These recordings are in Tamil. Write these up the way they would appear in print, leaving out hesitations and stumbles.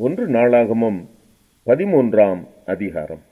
ஒன்று நாளாகமம் 13ஆம் அதிகாரம்.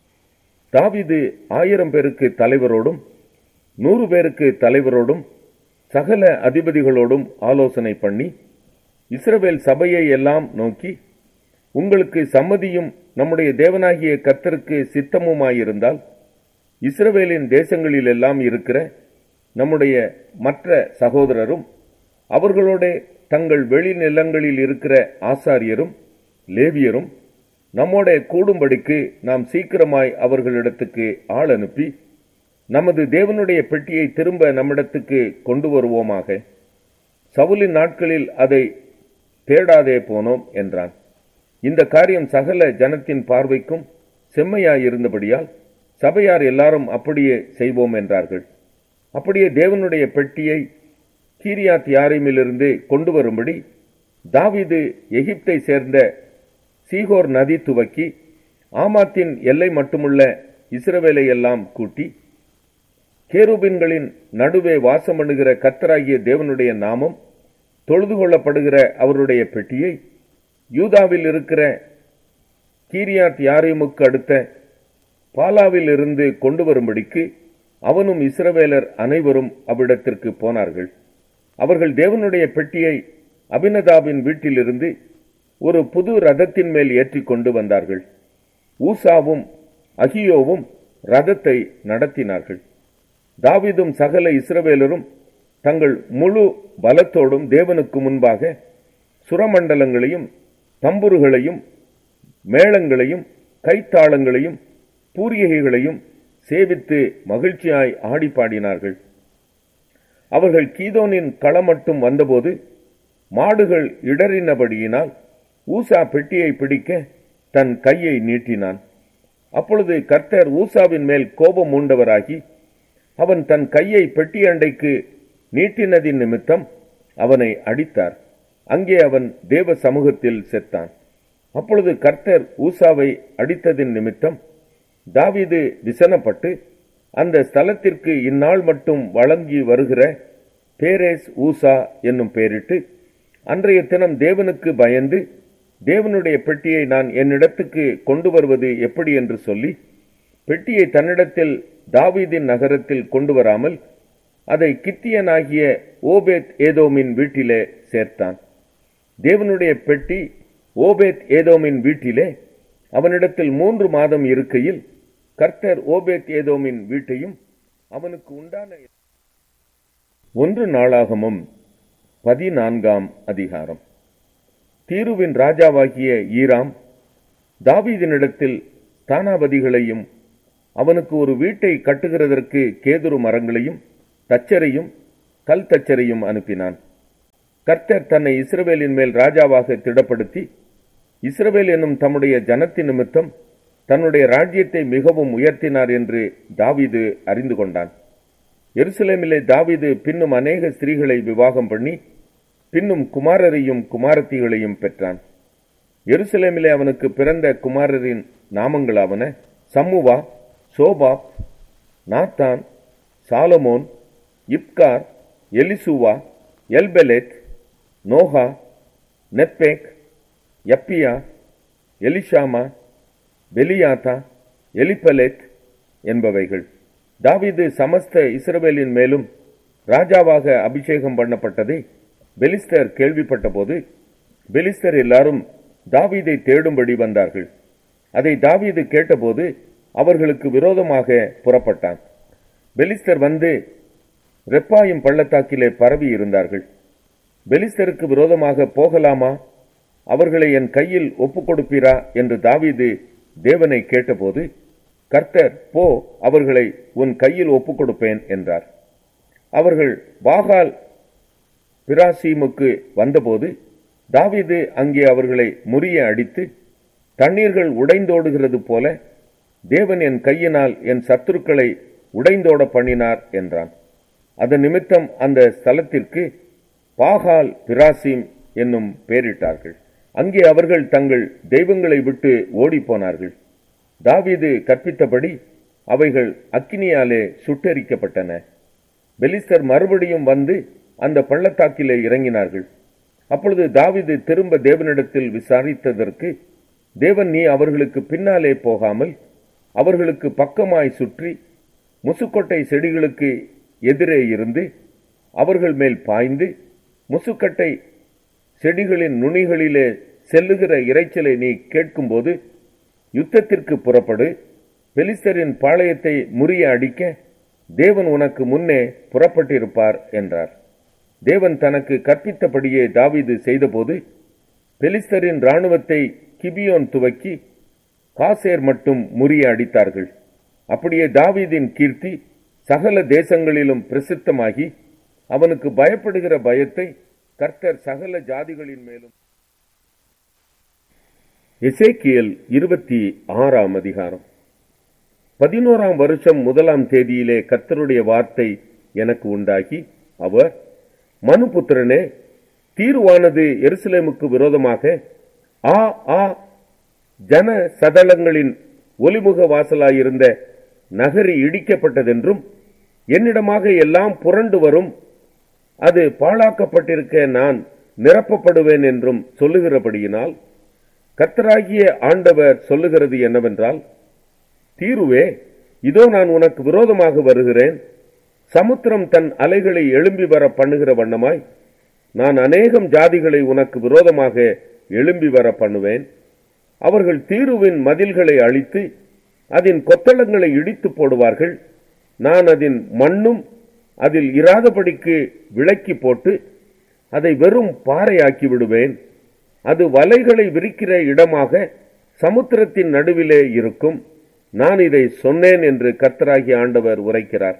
தாவீது 1000 பேருக்கு தலைவரோடும் 100 பேருக்கு தலைவரோடும் சகல அதிபதிகளோடும் ஆலோசனை பண்ணி இஸ்ரவேல் சபையை எல்லாம் நோக்கி, உங்களுக்கு சம்மதியும் நம்முடைய தேவனாகிய கர்த்தருக்கு சித்தமுமாயிருந்தால் இஸ்ரவேலின் தேசங்களிலெல்லாம் இருக்கிற நம்முடைய மற்ற சகோதரரும் அவர்களோட தங்கள் வெளிநிலங்களில் இருக்கிற ஆசாரியரும் லேவியரும் நம்மோட கூடும்படிக்கு நாம் சீக்கிரமாய் அவர்களிடத்துக்கு ஆள் அனுப்பி நமது தேவனுடைய பெட்டியை திரும்ப நம்மிடத்துக்கு கொண்டு வருவோமாக. சவுலின் நாட்களில் அதை தேடாதே போனோம் என்றான். இந்த காரியம் சகல ஜனத்தின் பார்வைக்கும் செம்மையாயிருந்தபடியால் சபையார் எல்லாரும் அப்படியே செய்வோம் என்றார்கள். அப்படியே தேவனுடைய பெட்டியை கீரியாத் யாரீமிலிருந்து கொண்டு வரும்படி தாவீது எகிப்தை சேர்ந்த சீகோர் நதி துவக்கி ஆமாத்தின் எல்லை மட்டுமுள்ள இஸ்ரவேலை எல்லாம் கூட்டி, கேருபீன்களின் நடுவே வாசமணுகிற கர்த்தராகிய தேவனுடைய நாமம் தொழுது கொள்ளப்படுகிற அவருடைய பெட்டியை யூதாவில் இருக்கிற கீரியாத் யாரீமுக்கு அடுத்த பாலாவில் இருந்து கொண்டு வரும்படிக்கு அவனும் இஸ்ரவேலர் அனைவரும் அவ்விடத்திற்கு போனார்கள். அவர்கள் தேவனுடைய பெட்டியை அபினதாபின் வீட்டிலிருந்து ஒரு புது ரதத்தின் மேல் ஏற்றி கொண்டு வந்தார்கள். ஊசாவும் அகியோவும் ரதத்தை நடத்தினார்கள். தாவீதும் சகல இஸ்ரவேலரும் தங்கள் முழு பலத்தோடும் தேவனுக்கு முன்பாக சுரமண்டலங்களையும் தம்புருகளையும் மேளங்களையும் கைத்தாளங்களையும் பூரியகைகளையும் சேவித்து மகிழ்ச்சியாய் ஆடி பாடினார்கள். அவர்கள் கீதோனின் களமட்டும் வந்தபோது மாடுகள் இடறினபடியினால் ஊசா பெட்டியை பிடிக்க தன் கையை நீட்டினான். அப்பொழுது கர்த்தர் ஊசாவின் மேல் கோபம் மூண்டவராகி அவன் தன் கையை பெட்டி அண்டைக்கு நீட்டினதின் நிமித்தம் அவனை அடித்தார். அங்கே அவன் தேவ சமூகத்தில் செத்தான். அப்பொழுது கர்த்தர் ஊசாவை அடித்ததின் நிமித்தம் தாவீது விசனப்பட்டு அந்த ஸ்தலத்திற்கு இந்நாள் மட்டும் வழங்கி வருகிற பேரேஸ் ஊசா என்னும் பெயரிட்டு, அன்றைய தினம் தேவனுக்கு பயந்து தேவனுடைய பெட்டியை நான் என்னிடத்துக்கு கொண்டு வருவது எப்படி என்று சொல்லி பெட்டியை தன்னிடத்தில் தாவீதின் நகரத்தில் கொண்டு வராமல் அதை கித்தியனாகிய ஓபேத் ஏதோமின் வீட்டிலே சேர்த்தான். தேவனுடைய பெட்டி ஓபேத் ஏதோமின் வீட்டிலே அவனிடத்தில் 3 மாதம் இருக்கையில் கர்த்தர் ஓபேத் ஏதோமின் வீட்டையும் அவனுக்கு உண்டான ஒன்று நாளாகமம் 14ஆம் அதிகாரம். தீருவின் ராஜாவாகிய ஈராம் தாவீதினிடத்தில் ஸ்தானாபதிகளையும் அவனுக்கு ஒரு வீட்டை கட்டுகிறதற்கு கேதுரு மரங்களையும் தச்சரையும் கல் தச்சரையும் அனுப்பினான். கர்த்தர் தன்னை இஸ்ரவேலின் மேல் ராஜாவாக திடப்படுத்தி இஸ்ரவேல் என்னும் தம்முடைய ஜனத்தின் நிமித்தம் தன்னுடைய ராஜ்யத்தை மிகவும் உயர்த்தினார் என்று தாவீது அறிந்து கொண்டான். எருசலேமிலே தாவீது பின்னும் அநேக ஸ்திரீகளை விவாகம் பண்ணி பின்னும் குமாரரையும் குமாரத்திகளையும் பெற்றான். எருசலேமிலே அவனுக்கு பிறந்த குமாரரின் நாமங்களாவன: சம்முவா, சோபாப், நாத்தான், சாலமோன், இப்கார், எலிசூவா, எல்பெலேத், நோகா, நெப்பேக், யப்பியா, எலிஷாமா, பெலியாத்தா, எலிபலேத் என்பவைகள். தாவீது சமஸ்த இஸ்ரவேலின் மேலும் ராஜாவாக அபிஷேகம் பண்ணப்பட்டதை பெலிஸ்தர் கேள்விப்பட்ட போது பெலிஸ்தர் எல்லாரும் தாவீதை தேடும்படி வந்தார்கள். அதை தாவீது கேட்டபோது அவர்களுக்கு விரோதமாக புறப்பட்டான். பெலிஸ்தர் வந்து ரெப்பாயும் பள்ளத்தாக்கிலே பரவி இருந்தார்கள். பெலிஸ்தருக்கு விரோதமாக போகலாமா? அவர்களை என் கையில் ஒப்புக் கொடுப்பீரா என்று தாவீது தேவனை கேட்டபோது கர்த்தர், போ, அவர்களை உன் கையில் ஒப்புக் கொடுப்பேன் என்றார். அவர்கள் பாகால் பிராசீமுக்கு வந்தபோது தாவீது அங்கே அவர்களை முறிய அடித்து, தண்ணீர்கள் உடைந்தோடுகிறது போல தேவன் என் கையினால் என் சத்துருக்களை உடைந்தோட பண்ணினார் என்றான். அதன் நிமித்தம் அந்த ஸ்தலத்திற்கு பாகால் பிராசீம் என்னும் பெயரிட்டார்கள். அங்கே அவர்கள் தங்கள் தெய்வங்களை விட்டு ஓடிப்போனார்கள். தாவீது கற்பித்தபடி அவைகள் அக்கினியாலே சுட்டெரிக்கப்பட்டன. பெலிஸ்தர் மறுபடியும் வந்து அந்த பள்ளத்தாக்கிலே இறங்கினார்கள். அப்பொழுது தாவீது திரும்ப தேவனிடத்தில் விசாரித்ததற்கு, தேவன், நீ அவர்களுக்கு பின்னாலே போகாமல் அவர்களுக்கு பக்கமாய் சுற்றி முசுக்கொட்டை செடிகளுக்கு எதிரே இருந்து அவர்கள் மேல் பாய்ந்து முசுக்கட்டை செடிகளின் நுனிகளிலே செல்லுகிற இரைச்சலை நீ கேட்கும்போது யுத்தத்திற்கு புறப்படு, பெலிஸ்தரின் பாளையத்தை முறிய அடிக்க தேவன் உனக்கு முன்னே புறப்பட்டிருப்பார் என்றார். தேவன் தனக்கு கற்பித்தபடியே தாவீது செய்தபோது பெலிஸ்தரின் இராணுவத்தை கிபியோன் துவக்கி காசேர் மட்டும் முறிய அடித்தார்கள். அப்படியே தாவீதின் கீர்த்தி சகல தேசங்களிலும் பிரசித்தமாகி அவனுக்கு பயப்படுகிற பயத்தை கர்த்தர் சகல ஜாதிகளின் மேலும். எசேக்கியேல் 26ஆம் அதிகாரம். 11ஆம் வருஷம் 1ஆம் தேதியிலே கர்த்தருடைய வார்த்தை எனக்கு உண்டாகி, அவர், மனுபுத்திரனே, தீருவானது எருசலேமுக்கு விரோதமாக ஆ ஆ ஜன சதலங்களின் ஒலிமுக வாசலாயிருந்த நகரி இடிக்கப்பட்டதென்றும் என்னிடமாக எல்லாம் புரண்டு வரும், அது பாழாக்கப்பட்டிருக்க நான் நிரப்பப்படுவேன் என்றும் சொல்லுகிறபடியினால் கர்த்தராகிய ஆண்டவர் சொல்லுகிறது என்னவென்றால், தீருவே, இதோ நான் உனக்கு விரோதமாக வருகிறேன். சமுத்திரம் தன் அலைகளை எழும்பி வர பண்ணுகிற வண்ணமாய் நான் அநேகம் ஜாதிகளை உனக்கு விரோதமாக எழும்பி வர பண்ணுவேன். அவர்கள் தீருவின் மதில்களை அழித்து அதன் கொத்தளங்களை இடித்து போடுவார்கள். நான் அதன் மண்ணும் அதில் இராதபடிக்கு விலக்கி போட்டு அதை வெறும் பாறையாக்கி விடுவேன். அது வலைகளை விரிக்கிற இடமாக சமுத்திரத்தின் நடுவிலே இருக்கும். நான் இதை சொன்னேன் என்று கர்த்தராகிய ஆண்டவர் உரைக்கிறார்.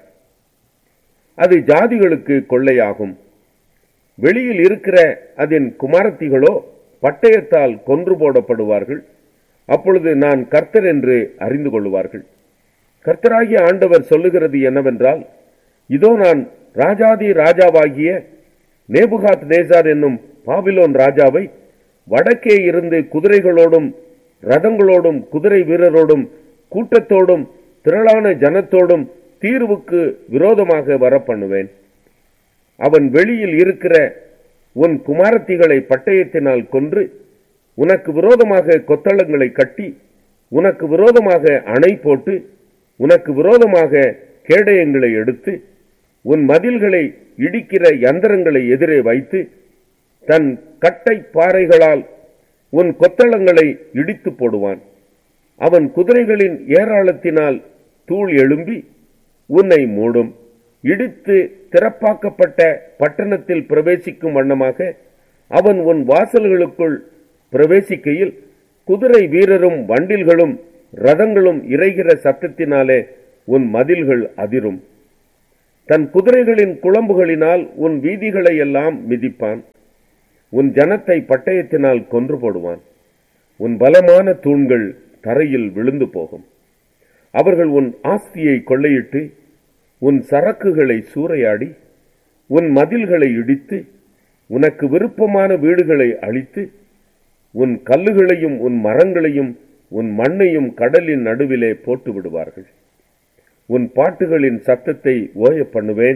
அது ஜாதிகளுக்கு கொள்ளையாகும். வெளியில் இருக்கிற அதன் குமாரத்திகளோ பட்டயத்தால் கொன்று போடப்படுவார்கள். அப்பொழுது நான் கர்த்தர் என்று அறிந்து கொள்வார்கள். கர்த்தராகிய ஆண்டவர் சொல்லுகிறது என்னவென்றால், இதோ நான் ராஜாதி ராஜாவாகிய நேபுகாத் நேசார் என்னும் பாபிலோன் ராஜாவை வடக்கே இருந்து குதிரைகளோடும் ரதங்களோடும் குதிரை வீரரோடும் கூட்டத்தோடும் திரளான ஜனத்தோடும் தீர்வுக்கு விரோதமாக வர பண்ணுவேன். அவன் வெளியில் இருக்கிற உன் குமாரத்திகளை பட்டயத்தினால் கொன்று உனக்கு விரோதமாக கொத்தளங்களை கட்டி உனக்கு விரோதமாக அணை போட்டு உனக்கு விரோதமாக கேடயங்களை எடுத்து உன் மதில்களை இடிக்கிற யந்திரங்களை எதிரே வைத்து தன் கட்டை பாறைகளால் உன் கொத்தளங்களை இடித்து போடுவான். அவன் குதிரைகளின் ஏராளத்தினால் தூள் எழும்பி உன்னை மூடும். இடித்து திறப்பாக்கப்பட்ட பட்டணத்தில் பிரவேசிக்கும் வண்ணமாக அவன் உன் வாசல்களுக்குள் பிரவேசிக்கையில் குதிரை வீரரும் வண்டில்களும் ரதங்களும் இறைகிற சத்தத்தினாலே உன் மதில்கள் அதிரும். தன் குதிரைகளின் குளம்புகளினால் உன் வீதிகளை எல்லாம் மிதிப்பான். உன் ஜனத்தை பட்டயத்தினால் கொன்று போடுவான். உன் பலமான தூண்கள் தரையில் விழுந்து போகும். அவர்கள் உன் ஆஸ்தியை கொள்ளையிட்டு உன் சரக்குகளை சூறையாடி உன் மதில்களை இடித்து உனக்கு விருப்பமான வீடுகளை அழித்து உன் கல்லுகளையும் உன் மரங்களையும் உன் மண்ணையும் கடலின் நடுவிலே போட்டு விடுவார்கள். உன் பாட்டுகளின் சத்தத்தை ஓய பண்ணுவேன்.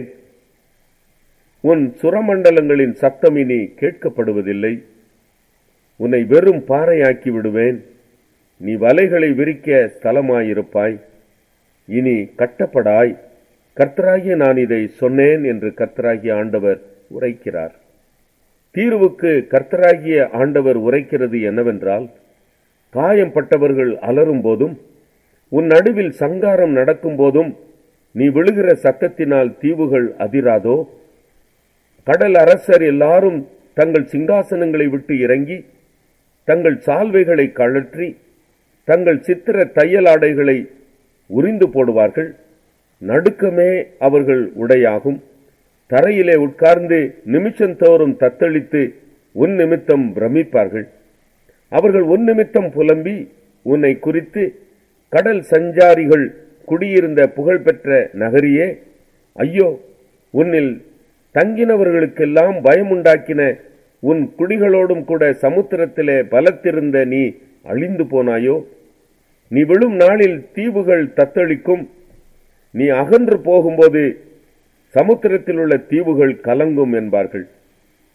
உன் சுரமண்டலங்களின் சத்தம் இனி கேட்கப்படுவதில்லை. உன்னை வெறும் பாறையாக்கி விடுவேன். நீ வலைகளை விரிக்க ஸ்தலமாயிருப்பாய். இனி கட்டப்படாய். கர்த்தராகிய நான் இதை சொன்னேன் என்று கர்த்தராகிய ஆண்டவர் உரைக்கிறார். தீர்வுக்கு கர்த்தராகிய ஆண்டவர் உரைக்கிறது என்னவென்றால், காயம்பட்டவர்கள் அலரும் போதும் உன் நடுவில் சங்காரம் நடக்கும் போதும் நீ விழுகிற சத்தத்தினால் தீவுகள் அதிராதோ? கடல் அரசர் எல்லாரும் தங்கள் சிங்காசனங்களை விட்டு இறங்கி தங்கள் சால்வைகளை கழற்றி தங்கள் சித்திர தையல் ஆடைகளை உரிந்து போடுவார்கள். நடுக்கமே அவர்கள் உடையாகும். தரையிலே உட்கார்ந்து நிமிஷந்தோறும் தத்தளித்து உன் நிமித்தம் பிரமிப்பார்கள். அவர்கள் உன் நிமித்தம் புலம்பி உன்னை குறித்து, கடல் சஞ்சாரிகள் குடியிருந்த புகழ்பெற்ற நகரியே, ஐயோ, உன்னில் தங்கினவர்களுக்கெல்லாம் பயமுண்டாக்கின உன் குடிகளோடும் கூட சமுத்திரத்திலே பலத்திருந்த நீ அழிந்து போனாயோ? நீ விழும் நாளில் தீவுகள் தத்தளிக்கும். நீ அகன்று போகும்போது சமுத்திரத்தில் உள்ள தீவுகள் கலங்கும் என்பார்கள்.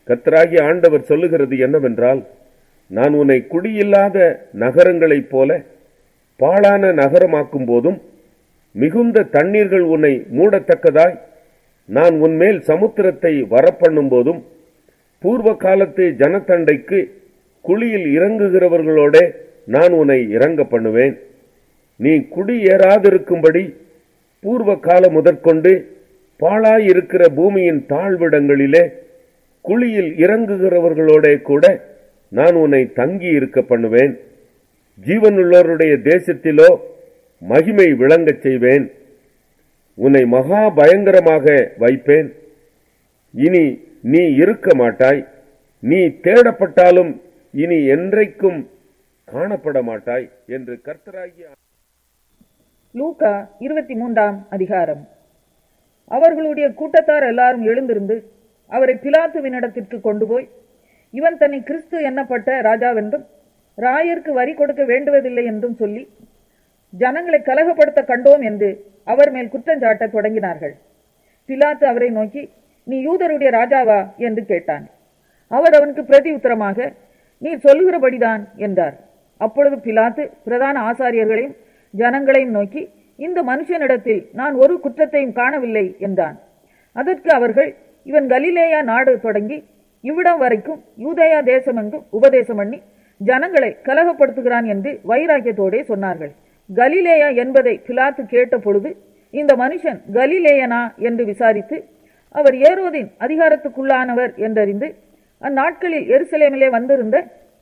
கர்த்தராகிய ஆண்டவர் சொல்லுகிறது என்னவென்றால், நான் உன்னை குடியில்லாத நகரங்களைப் போல பாழான நகரமாக்கும் போதும், மிகுந்த தண்ணீர்கள் உன்னை மூடத்தக்கதாய் நான் உன்மேல் சமுத்திரத்தை வரப்பண்ணும் போதும், பூர்வ காலத்து ஜனத்தண்டைக்கு குழியில் இறங்குகிறவர்களோட நான் உன்னை இறங்க பண்ணுவேன். நீ குடியேறாதிருக்கும்படி பூர்வ காலம் முதற்கொண்டு பாழாயிருக்கிற பூமியின் தாழ்விடங்களிலே குழியில் இறங்குகிறவர்களோட கூட நான் உன்னை தங்கி இருக்க பண்ணுவேன். ஜீவனுள்ளோருடைய தேசத்திலோ மகிமை விளங்கச் செய்வேன். உன்னை மகா பயங்கரமாக வைப்பேன். இனி நீ இருக்க மாட்டாய். நீ தேடப்பட்டாலும் இனி என்றைக்கும் காணப்பட மாட்டாய் என்று கர்த்தராகிய. லூக்கா 23ஆம் அதிகாரம். அவர்களுடைய கூட்டத்தார் எல்லாரும் எழுந்திருந்து அவரை பிலாத்துவினிடத்திற்கு கொண்டு போய், இவன் தன்னை கிறிஸ்து எண்ணப்பட்ட ராஜாவென்றும் ராயருக்கு வரி கொடுக்க வேண்டுவதில்லை என்றும் சொல்லி ஜனங்களை கலகப்படுத்த கண்டோம் என்று அவர் மேல் குற்றஞ்சாட்ட தொடங்கினார்கள். பிலாத்து அவரை நோக்கி, நீ யூதருடைய ராஜாவா என்று கேட்டான். அவர் அவனுக்கு பிரதி உத்தரமாக, நீ சொல்லுகிறபடிதான் என்றார். அப்பொழுது பிலாத்து பிரதான ஆசாரியர்களையும் ஜனங்களையும் நோக்கி, இந்த மனுஷனிடத்தில் நான் ஒரு குற்றத்தையும் காணவில்லை என்றான். அதற்கு அவர்கள், இவன் கலிலேயா நாடு தொடங்கி இவ்விடம் வரைக்கும் யூதேயா தேசமெங்கும் உபதேசம் பண்ணி ஜனங்களை கலகப்படுத்துகிறான் என்று வைராக்கியத்தோடே சொன்னார்கள். கலிலேயா என்பதை பிலாத்து கேட்ட பொழுது, இந்த மனுஷன் கலிலேயனா என்று விசாரித்து, அவர் ஏரோதின் அதிகாரத்துக்குள்ளானவர் என்றறிந்து அந்நாட்களில் எருசலேமிலே வந்திருந்த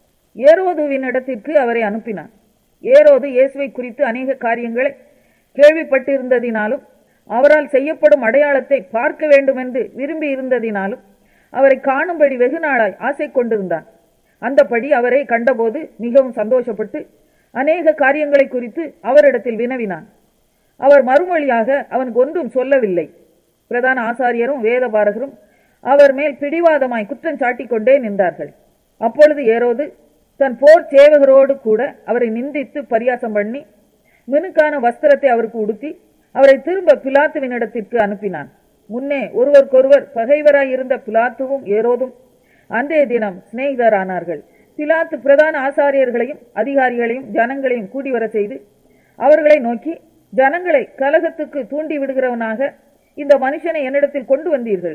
ஏரோதுவினிடத்திற்கு அவரை அனுப்பினான். ஏரோது இயேசுவை குறித்து அநேக காரியங்களை கேள்விப்பட்டிருந்ததினாலும் அவரால் செய்யப்படும் அடையாளத்தை பார்க்க வேண்டும் என்று விரும்பி இருந்ததினாலும் அவரை காணும்படி வெகு நாளாய் ஆசை கொண்டிருந்தான். அந்தபடி அவரை கண்டபோது மிகவும் சந்தோஷப்பட்டு அநேக காரியங்களை குறித்து அவரிடத்தில் வினவினான். அவர் மறுமொழியாக அவனுக்கு ஒன்றும் சொல்லவில்லை. பிரதான ஆசாரியரும் வேதபாரகரும் அவர் மேல் பிடிவாதமாய் குற்றம் சாட்டிக் கொண்டே நின்றார்கள். அப்பொழுது ஏரோது தன் போர் சேவகரோடு கூட அவரை நிந்தித்து பரியாசம் பண்ணி மினுக்கான வஸ்திரத்தை அவருக்கு உடுத்தி அவரை திரும்ப பிலாத்துவினிடத்திற்கு அனுப்பினான். முன்னே ஒருவருக்கொருவர் பகைவராயிருந்த பிலாத்துவும் ஏரோதும் அன்றைய தினம் சிநேகிதரானார்கள். பிலாத்து பிரதான ஆசாரியர்களையும் அதிகாரிகளையும் ஜனங்களையும் கூடிவர செய்து அவர்களை நோக்கி, ஜனங்களை கலகத்துக்கு தூண்டி விடுகிறவனாக இந்த மனுஷனை என்னிடத்தில் கொண்டு வந்தீர்கள்.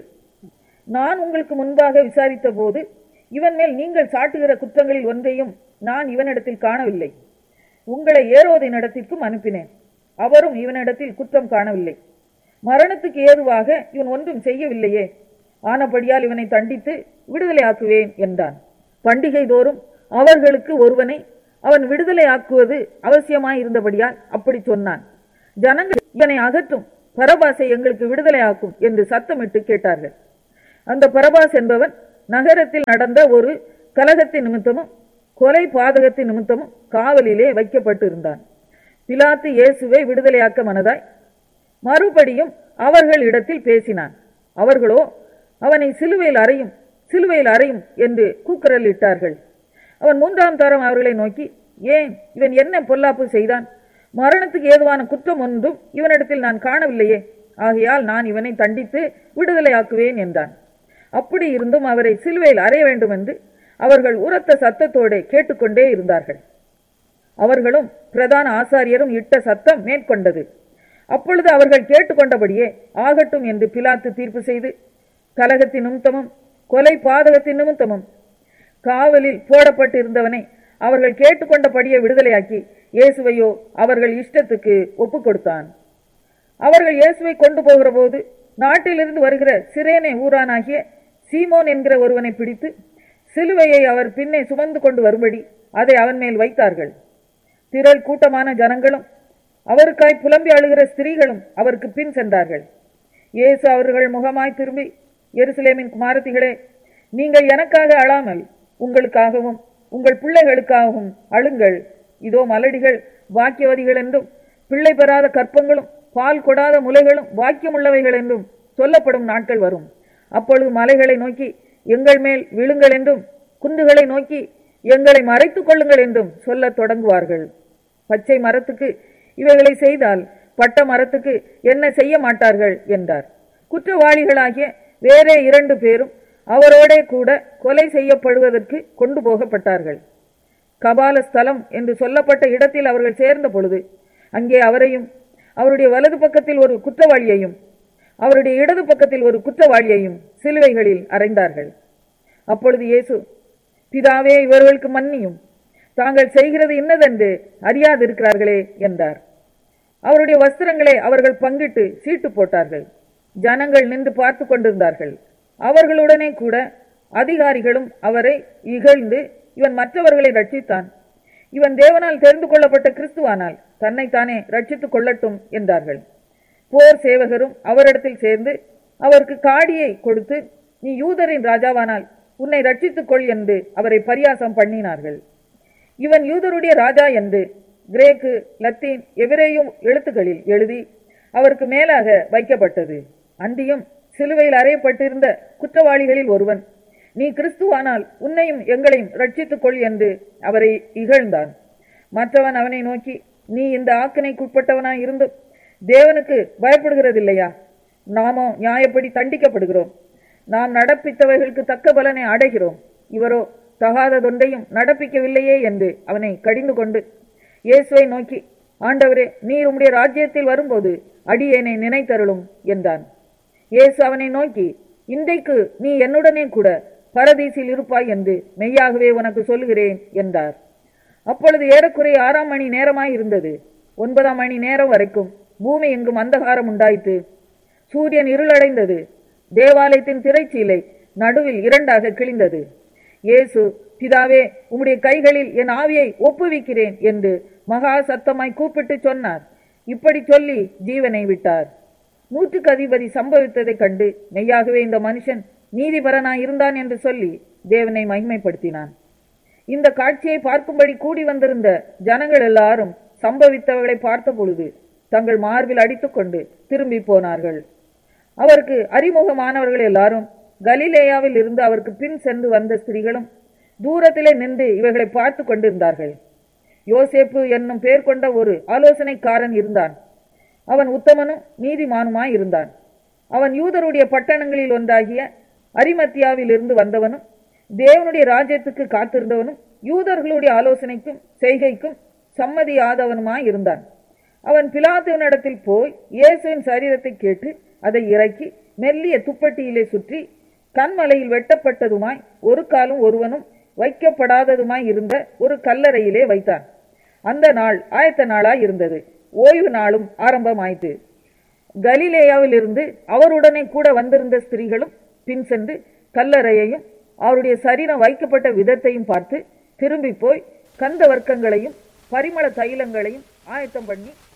நான் உங்களுக்கு முன்பாக விசாரித்த போது இவன் மேல் நீங்கள் சாட்டுகிற குற்றங்களில் ஒன்றையும் நான் இவனிடத்தில் காணவில்லை. உங்களை ஏரோதினிடத்திற்கும் அனுப்பினேன். அவரும் இவனிடத்தில் குற்றம் காணவில்லை. மரணத்துக்கு ஏதுவாக இவன் ஒன்றும் செய்யவில்லையே. ஆனபடியால் இவனை தண்டித்து விடுதலை ஆக்குவேன் என்றான். பண்டிகை தோறும் அவர்களுக்கு ஒருவனை அவன் விடுதலை ஆக்குவது அவசியமாயிருந்தபடியால் அப்படி சொன்னான். ஜனங்கள் இவனை அகற்றும், பரபாசை எங்களுக்கு விடுதலை ஆக்கும் என்று சத்தமிட்டு கேட்டார்கள். அந்த பரபாஸ் என்பவன் நகரத்தில் நடந்த ஒரு கலகத்தின் நிமித்தமும் கொலை பாதகத்தின் நிமித்தமும் காவலிலே வைக்கப்பட்டு இருந்தான். பிலாத்து இயேசுவை விடுதலையாக்க மனதாய் மறுபடியும் அவர்கள் இடத்தில் பேசினான். அவர்களோ அவனை சிலுவையில் அறையும், சிலுவையில் அறையும் என்று கூக்குரல் இட்டார்கள். அவன் 3ஆம் தரம் அவர்களை நோக்கி, ஏன் இவன் என்ன பொல்லாப்பு செய்தான்? மரணத்துக்கு ஏதுவான குற்றம் ஒன்றும் இவனிடத்தில் நான் காணவில்லையே. ஆகையால் நான் இவனை தண்டித்து விடுதலையாக்குவேன் என்றான். அப்படி இருந்தும் அவரை சிலுவையில் அறைய வேண்டும் என்று அவர்கள் உரத்த சத்தத்தோடு கேட்டுக்கொண்டே இருந்தார்கள். அவர்களும் பிரதான ஆசாரியரும் இட்ட சத்தம் மேற்கொண்டது. அப்பொழுது அவர்கள் கேட்டுக்கொண்டபடியே ஆகட்டும் என்று பிலாத்து தீர்ப்பு செய்து கலகத்தின் நிமித்தமும் கொலை பாதகத்தின் நிமித்தமும் காவலில் போடப்பட்டிருந்தவனை அவர்கள் கேட்டுக்கொண்டபடியே விடுதலையாக்கி இயேசுவையோ அவர்கள் இஷ்டத்துக்கு ஒப்பு கொடுத்தான். அவர்கள் இயேசுவை கொண்டு போகிற போது நாட்டிலிருந்து வருகிற சிரேனே ஊரானாகிய சீமோன் என்கிற ஒருவனை பிடித்து சிலுவையை அவர் பின்னே சுமந்து கொண்டு வரும்படி அதை அவன் மேல் வைத்தார்கள். திரள் கூட்டமான ஜனங்களும் அவருக்காய் புலம்பி அழுகிற ஸ்திரீகளும் அவருக்கு பின் சென்றார்கள். இயேசு அவர்கள் முகமாய் திரும்பி, எருசலேமின் குமாரத்திகளே, நீங்கள் எனக்காக அழாமல் உங்களுக்காகவும் உங்கள் பிள்ளைகளுக்காகவும் அழுங்கள். இதோ மலடிகள் வாக்கியவதிகள் என்றும் பிள்ளை பெறாத கற்பங்களும் பால் கொடாத முலைகளும் வாக்கியமுள்ளவைகள் என்றும் சொல்லப்படும் நாட்கள் வரும். அப்பொழுது மலைகளை நோக்கி எங்கள் மேல் விழுங்கள் என்றும் குன்றுகளை நோக்கி எங்களை மறைத்துக் கொள்ளுங்கள் என்றும் சொல்ல தொடங்குவார்கள். பச்சை மரத்துக்கு இவைகளை செய்தால் பட்ட மரத்துக்கு என்ன செய்ய மாட்டார்கள் என்றார். குற்றவாளிகளாகிய வேறே 2 பேரும் அவரோடே கூட கொலை செய்யப்படுவதற்கு கொண்டு போகப்பட்டார்கள். கபால ஸ்தலம் என்று சொல்லப்பட்ட இடத்தில் அவர்கள் சேர்ந்த பொழுது அங்கே அவரையும் அவருடைய வலது பக்கத்தில் ஒரு குற்றவாளியையும் அவருடைய இடது பக்கத்தில் ஒரு குற்றவாளியையும் சிலுவைகளில் அறைந்தார்கள். அப்பொழுது இயேசு, பிதாவே, இவர்களுக்கு மன்னியும், தாங்கள் செய்கிறது இன்னதென்று அறியாதிருக்கிறார்களே என்றார். அவருடைய வஸ்திரங்களை அவர்கள் பங்கிட்டு சீட்டு போட்டார்கள். ஜனங்கள் நின்று பார்த்து கொண்டிருந்தார்கள். அவர்களுடனே கூட அதிகாரிகளும் அவரை இகழ்ந்து, இவன் மற்றவர்களை ரட்சித்தான், இவன் தேவனால் தெரிந்து கொள்ளப்பட்ட கிறிஸ்துவானால் தன்னைத்தானே ரட்சித்துக் கொள்ளட்டும் என்றார்கள். போர் சேவகரும் அவரிடத்தில் சேர்ந்து அவருக்கு காடியை கொடுத்து, நீ யூதரின் ராஜாவானால் உன்னை ரட்சித்துக் கொள் என்று அவரை பரியாசம் பண்ணினார்கள். இவன் யூதருடைய ராஜா என்று கிரேக்கு, லத்தீன், எபிரேயும் எழுத்துக்களில் எழுதி அவருக்கு மேலாக வைக்கப்பட்டது. அன்றியும் சிலுவையில் அறையப்பட்டிருந்த குற்றவாளிகளில் ஒருவன், நீ கிறிஸ்துவானால் உன்னையும் எங்களையும் ரட்சித்துக் கொள் என்று அவரை இகழ்ந்தான். மற்றவன் அவனை நோக்கி, நீ இந்த ஆக்கினைக்குட்பட்டவனாய் இருந்து தேவனுக்கு பயப்படுகிறதில்லையா? நாமோ நியாயப்படி தண்டிக்கப்படுகிறோம். நாம் நடப்பித்தவைகளுக்கு தக்க பலனை அடைகிறோம். இவரோ தகாததொன்றையும் நடப்பிக்கவில்லையே என்று அவனை கடிந்து கொண்டு இயேசுவை நோக்கி, ஆண்டவரே, நீர் உம்முடைய ராஜ்யத்தில் வரும்போது அடியேனை நினைத்தருளும் என்றான். இயேசு அவனை நோக்கி, இன்றைக்கு நீ என்னுடனே கூட பரதீசில் இருப்பாய் என்று மெய்யாகவே உனக்கு சொல்லுகிறேன் என்றார். அப்பொழுது ஏறக்குறைய 6 மணி நேரமாய் இருந்தது. 9 மணி நேரம் வரைக்கும் பூமி எங்கும் அந்தகாரம் உண்டாயிற்று. சூரியன் இருளடைந்தது. தேவாலயத்தின் திரைச்சீலை நடுவில் 2ஆக கிழிந்தது. இயேசு, பிதாவே, உம்முடைய கைகளில் என் ஆவியை ஒப்புவிக்கிறேன் என்று மகா சத்தமாய் கூப்பிட்டு சொன்னார். இப்படி சொல்லி ஜீவனை விட்டார். 100க்கு அதிபதி சம்பவித்ததை கண்டு மெய்யாகவே இந்த மனுஷன் நீதிபரனாய் இருந்தான் என்று சொல்லி தேவனை மகிமைப்படுத்தினான். இந்த காட்சியை பார்க்கும்படி கூடி வந்திருந்த ஜனங்கள் எல்லாரும் சம்பவித்தவர்களை பார்த்த பொழுது தங்கள் மார்பில் அடித்துக்கொண்டு திரும்பி போனார்கள். அவருக்கு அறிமுகமானவர்கள் எல்லாரும் கலிலேயாவில் இருந்து அவருக்கு பின் சென்று வந்த ஸ்திரீகளும் தூரத்திலே நின்று இவைகளை பார்த்து கொண்டிருந்தார்கள். யோசேப்பு என்னும் பெயர் கொண்ட ஒரு ஆலோசனைக்காரன் இருந்தான். அவன் உத்தமனும் நீதிமானுமாய் இருந்தான். அவன் யூதருடைய பட்டணங்களில் ஒன்றாகிய அரிமத்தியாவில் இருந்து வந்தவனும் தேவனுடைய ராஜ்யத்துக்கு காத்திருந்தவனும் யூதர்களுடைய ஆலோசனைக்கும் செய்கைக்கும் சம்மதியாதவனுமாய் இருந்தான். அவன் பிலாத்துவினிடத்தில் போய் இயேசுவின் சரீரத்தை கேட்டு அதை இறக்கி மெல்லிய துப்பட்டியிலே சுற்றி கண்மலையில் வெட்டப்பட்டதுமாய் ஒரு காலும் ஒருவனும் வைக்கப்படாததுமாய் இருந்த ஒரு கல்லறையிலே வைத்தான். அந்த நாள் ஆயத்த நாளாய் இருந்தது. ஓய்வு நாளும் ஆரம்பமாயிற்று. கலிலேயாவில் இருந்து அவருடனே கூட வந்திருந்த ஸ்திரீகளும் பின் சென்று கல்லறையையும் அவருடைய சரீரம் வைக்கப்பட்ட விதத்தையும் பார்த்து திரும்பி போய் கந்த வர்க்கங்களையும் பரிமள தைலங்களையும் ஆயத்தம் பண்ணி